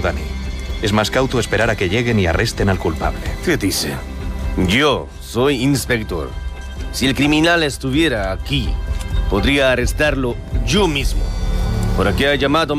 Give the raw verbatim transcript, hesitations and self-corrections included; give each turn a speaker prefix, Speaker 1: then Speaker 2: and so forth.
Speaker 1: Danny. Es más cauto esperar a que lleguen y arresten al culpable.
Speaker 2: ¿Qué dice? Yo soy inspector. Si el criminal estuviera aquí, podría arrestarlo yo mismo. ¿Por qué ha llamado